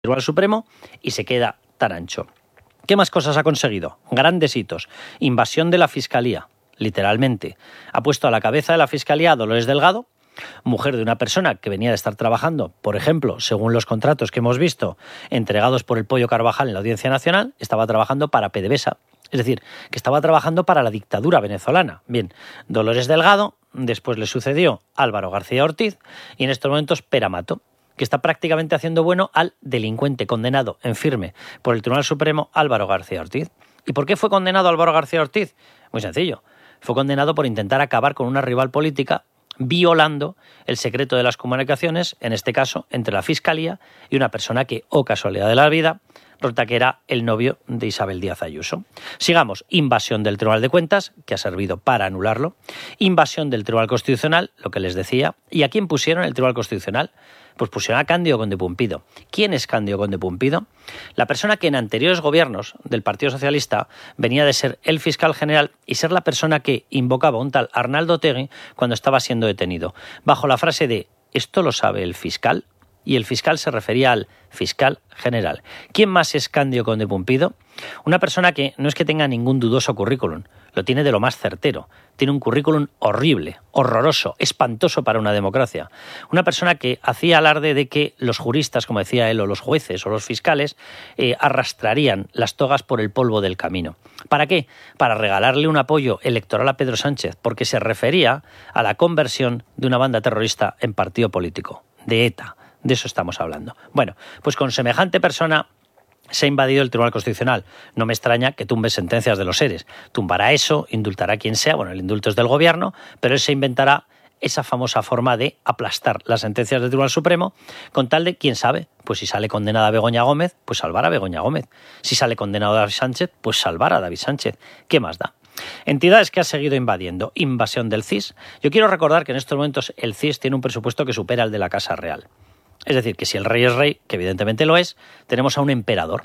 Tribunal Supremo y se queda tan ancho. ¿Qué más cosas ha conseguido? Grandes hitos. Invasión de la Fiscalía, literalmente. Ha puesto a la cabeza de la Fiscalía a Dolores Delgado, mujer de una persona que venía de estar trabajando, por ejemplo, según los contratos que hemos visto, entregados por el Pollo Carvajal en la Audiencia Nacional, estaba trabajando para PDVSA. Es decir, que estaba trabajando para la dictadura venezolana. Bien, Dolores Delgado, después le sucedió Álvaro García Ortiz y en estos momentos Pere Mato, que está prácticamente haciendo bueno al delincuente condenado en firme por el Tribunal Supremo Álvaro García Ortiz. ¿Y por qué fue condenado Álvaro García Ortiz? Muy sencillo. Fue condenado por intentar acabar con una rival política violando el secreto de las comunicaciones, en este caso entre la Fiscalía y una persona que, oh casualidad de la vida, resulta que era el novio de Isabel Díaz Ayuso. Sigamos, invasión del Tribunal de Cuentas, que ha servido para anularlo, invasión del Tribunal Constitucional, lo que les decía, ¿y a quién pusieron el Tribunal Constitucional? Pues pusieron a Cándido Conde Pumpido. ¿Quién es Cándido Conde Pumpido? La persona que en anteriores gobiernos del Partido Socialista venía de ser el fiscal general y ser la persona que invocaba a un tal Arnaldo Otegi cuando estaba siendo detenido, bajo la frase de «¿esto lo sabe el fiscal?». Y el fiscal se refería al fiscal general. ¿Quién más es Cándido Conde Pumpido? Una persona que no es que tenga ningún dudoso currículum, lo tiene de lo más certero. Tiene un currículum horrible, horroroso, espantoso para una democracia. Una persona que hacía alarde de que los juristas, como decía él, o los jueces o los fiscales, arrastrarían las togas por el polvo del camino. ¿Para qué? Para regalarle un apoyo electoral a Pedro Sánchez, porque se refería a la conversión de una banda terrorista en partido político, de ETA. De eso estamos hablando. Bueno, pues con semejante persona se ha invadido el Tribunal Constitucional. No me extraña que tumbe sentencias de los seres. Tumbará eso, indultará a quien sea, bueno, el indulto es del gobierno, pero él se inventará esa famosa forma de aplastar las sentencias del Tribunal Supremo con tal de, quién sabe, pues si sale condenada Begoña Gómez, pues salvar a Begoña Gómez. Si sale condenado David Sánchez, pues salvar a David Sánchez. ¿Qué más da? Entidades que ha seguido invadiendo. Invasión del CIS. Yo quiero recordar que en estos momentos el CIS tiene un presupuesto que supera el de la Casa Real. Es decir, que si el rey es rey, que evidentemente lo es, tenemos a un emperador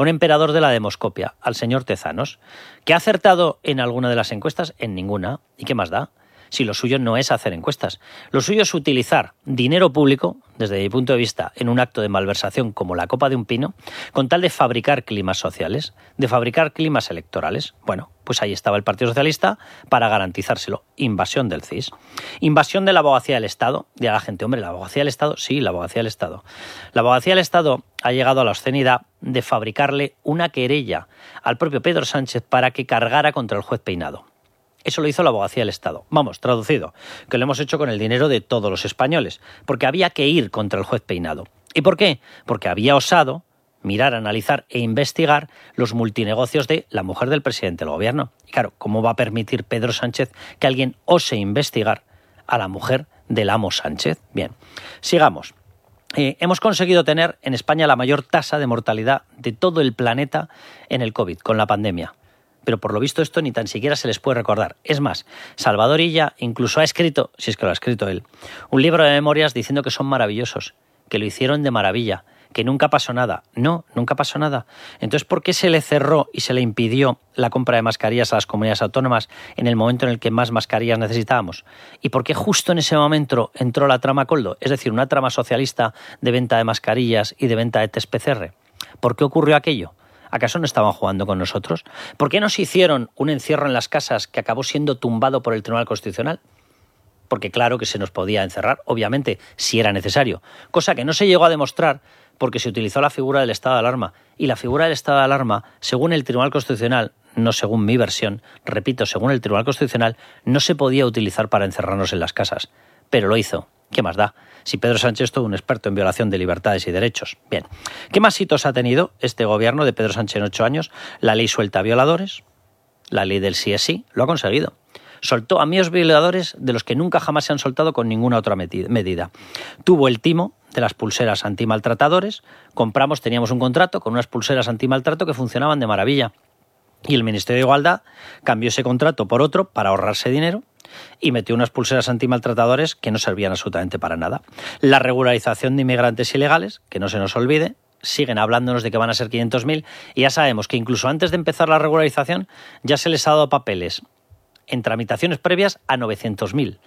de la demoscopia, al señor Tezanos, que ha acertado en alguna de las encuestas, en ninguna. ¿Y qué más da? Si lo suyo no es hacer encuestas. Lo suyo es utilizar dinero público, desde mi punto de vista, en un acto de malversación como la copa de un pino, con tal de fabricar climas sociales, de fabricar climas electorales. Bueno, pues ahí estaba el Partido Socialista para garantizárselo. Invasión del CIS. Invasión de la abogacía del Estado. Dirá la gente, hombre, ¿la abogacía del Estado? Sí, la abogacía del Estado. La abogacía del Estado ha llegado a la obscenidad de fabricarle una querella al propio Pedro Sánchez para que cargara contra el juez Peinado. Eso lo hizo la abogacía del Estado. Vamos, traducido, que lo hemos hecho con el dinero de todos los españoles, porque había que ir contra el juez Peinado. ¿Y por qué? Porque había osado mirar, analizar e investigar los multinegocios de la mujer del presidente del gobierno. Y claro, ¿cómo va a permitir Pedro Sánchez que alguien ose investigar a la mujer del amo Sánchez? Bien, sigamos. Hemos conseguido tener en España la mayor tasa de mortalidad de todo el planeta en el COVID, con la pandemia. Pero por lo visto esto ni tan siquiera se les puede recordar. Es más, Salvador Illa incluso ha escrito, si es que lo ha escrito él, un libro de memorias diciendo que son maravillosos, que lo hicieron de maravilla, que nunca pasó nada. No, nunca pasó nada. Entonces, ¿por qué se le cerró y se le impidió la compra de mascarillas a las comunidades autónomas en el momento en el que más mascarillas necesitábamos? ¿Y por qué justo en ese momento entró la trama Coldo? Es decir, una trama socialista de venta de mascarillas y de venta de test PCR. ¿Por qué ocurrió aquello? ¿Acaso no estaban jugando con nosotros? ¿Por qué nos hicieron un encierro en las casas que acabó siendo tumbado por el Tribunal Constitucional? Porque claro que se nos podía encerrar, obviamente, si era necesario. Cosa que no se llegó a demostrar porque se utilizó la figura del estado de alarma. Y la figura del estado de alarma, según el Tribunal Constitucional, no según mi versión, repito, según el Tribunal Constitucional, no se podía utilizar para encerrarnos en las casas. Pero lo hizo. ¿Qué más da? Si Pedro Sánchez es todo un experto en violación de libertades y derechos. Bien. ¿Qué más hitos ha tenido este gobierno de Pedro Sánchez en 8 años? La ley suelta a violadores, la ley del sí es sí, lo ha conseguido. Soltó a míos violadores de los que nunca jamás se han soltado con ninguna otra medida. Tuvo el timo de las pulseras antimaltratadores. Teníamos un contrato con unas pulseras antimaltrato que funcionaban de maravilla. Y el Ministerio de Igualdad cambió ese contrato por otro para ahorrarse dinero y metió unas pulseras antimaltratadores que no servían absolutamente para nada. La regularización de inmigrantes ilegales, que no se nos olvide, siguen hablándonos de que van a ser 500.000 y ya sabemos que incluso antes de empezar la regularización ya se les ha dado papeles en tramitaciones previas a 900.000.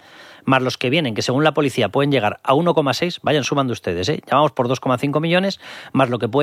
más los que vienen, que según la policía pueden llegar a 1,6, vayan sumando ustedes, ya vamos por 2,5 millones, más lo que puede